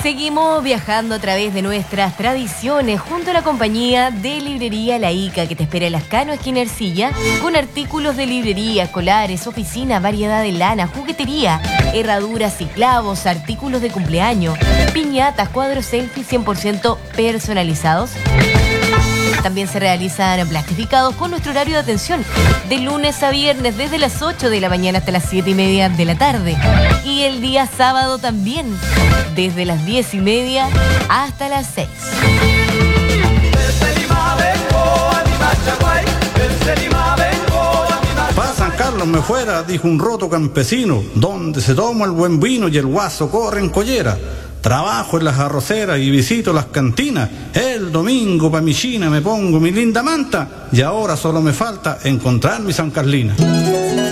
Seguimos viajando a través de nuestras tradiciones junto a la compañía de Librería La Ica, que te espera en Lascano, esquina Ercilla, con artículos de librería, escolares, oficina, variedad de lana, juguetería, herraduras y clavos, artículos de cumpleaños, piñatas, cuadros selfie 100% personalizados. También se realizan plastificados con nuestro horario de atención de lunes a viernes desde las 8 de la mañana hasta las 7:30 de la tarde. Y el día sábado también desde las 10:30 hasta las 6. Pa' San Carlos me fuera, dijo un roto campesino, donde se toma el buen vino y el guaso corre en collera. Trabajo en las arroceras y visito las cantinas. El domingo pa' mi china me pongo mi linda manta y ahora solo me falta encontrar mi San Carlina.